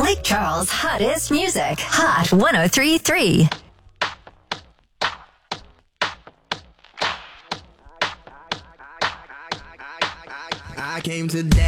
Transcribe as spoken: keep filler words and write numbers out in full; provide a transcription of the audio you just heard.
Lake Charles' hottest music. Hot one oh three point three. I came today.